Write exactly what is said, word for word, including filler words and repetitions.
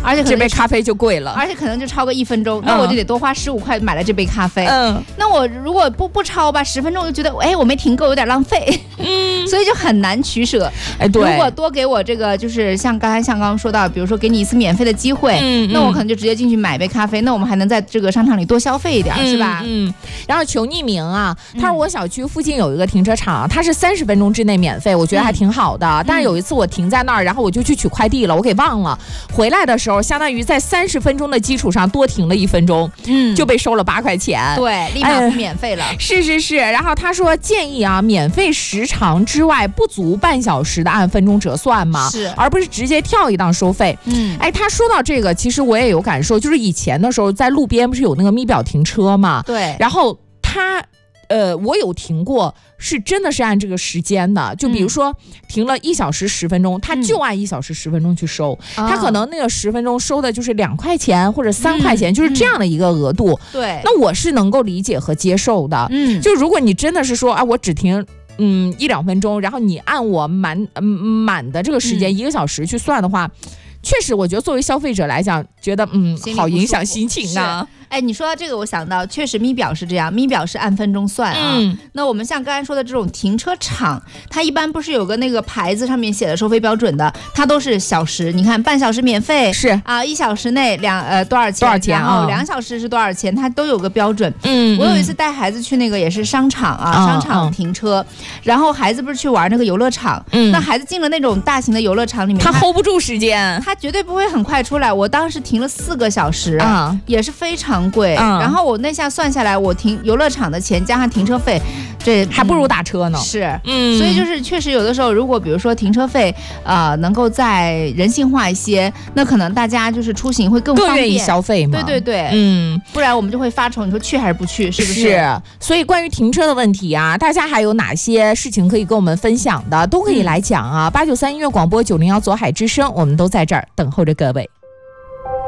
而且可能这杯咖啡就贵了， 而且可能就超个一分钟，那我就得多花十五块买了这杯咖啡。嗯，那我如果不不超吧，十分钟我就觉得，哎，我没停够，有点浪费。嗯，所以就很难取舍。哎，对，如果多给我这个，就是像刚才像刚刚说到，比如说给你一次免费的机会，嗯，那我可能就直接进去买杯咖啡，那我们还能在这个商场里多消费一点，嗯、是吧？ 嗯。然后求匿名啊，他说我小区附近有一个停车场，它是三十分钟之内免费，我觉得还挺好的。嗯、但是有一次我停在那儿，然后我就去取快递了，我给忘了，回来的时候相当于在三十分钟的基础上多停了一分钟，嗯，就被收了八块钱。 对，立马不免费了。哎、 是是是。然后他说建议啊，免费时长之外不足半小时的按分钟折算嘛， 是， 而不是直接跳一档收费。嗯，哎，他说到这个，其实我也有感受，就是以前的时候在路边不是有那个咪表停车嘛， 对， 然后他。呃，我有停过，是真的是按这个时间的，就比如说、嗯、停了一小时十分钟，他就按一小时十分钟去收，嗯、他可能那个十分钟收的就是两块钱或者三块钱、嗯，就是这样的一个额度。 对、嗯， 那我是能够理解和接受的。嗯，就如果你真的是说啊，我只停。嗯，一两分钟，然后你按我满嗯满的这个时间、嗯、一个小时去算的话，确实，我觉得作为消费者来讲，觉得嗯好影响心情啊。 哎，你说到这个，我想到确实咪表是这样，咪表是按分钟算啊。嗯，那我们像刚才说的这种停车场，它一般不是有个那个牌子上面写的收费标准的，它都是小时。你看，半小时免费是啊，一小时内两呃多少钱？ 多少钱啊？ 两小时是多少钱？它都有个标准。嗯，我有一次带孩子去那个也是商场啊，嗯、商场停车、嗯，然后孩子不是去玩那个游乐场，嗯，那孩子进了那种大型的游乐场里面， 他 hold 不住时间， 他绝对不会很快出来。我当时停了四个小时，啊、嗯，也是非常贵。嗯，然后我那下算下来，我停游乐场的钱加上停车费，这还不如打车呢。 嗯、是，嗯，所以就是确实有的时候，如果比如说停车费，呃，能够再人性化一些，那可能大家就是出行会更方便， 更愿意消费嘛。 对对对， 嗯， 不然我们就会发愁，你说去还是不去，是不是？ 是。所以关于停车的问题啊，大家还有哪些事情可以跟我们分享的，都可以来讲啊。八九三音乐广播九零幺左海之声，我们都在这儿等候着各位。